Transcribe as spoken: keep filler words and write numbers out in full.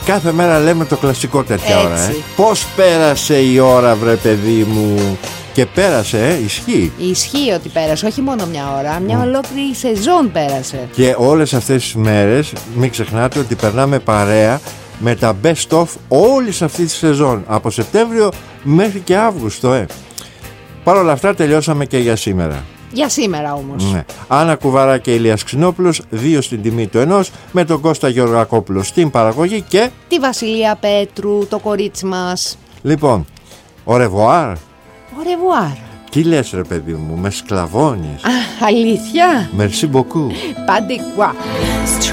κάθε μέρα λέμε το κλασικό τέτοια ώρα, ε. Πώς πέρασε η ώρα, βρε παιδί μου. Και πέρασε, ε, ισχύει. Ισχύει ότι πέρασε, όχι μόνο μια ώρα, μια mm. ολόκληρη σεζόν πέρασε. Και όλες αυτές τις μέρες, μην ξεχνάτε ότι περνάμε παρέα με τα best of όλης αυτής της σεζόν, από Σεπτέμβριο μέχρι και Αύγουστο, ε. Παρ' όλα αυτά τελειώσαμε και για σήμερα. Για σήμερα όμως. Ναι. Άννα Κουβαρά και Ηλίας Ξινόπουλος, δύο στην τιμή του ενός, με τον Κώστα Γεωργακόπουλο στην παραγωγή και τη Βασιλεία Πέτρου, το κορίτσι μας. Λοιπόν, au revoir. Au revoir. Τι λες ρε παιδί μου, με σκλαβώνεις? Α, αλήθεια? Merci beaucoup. Pas de quoi.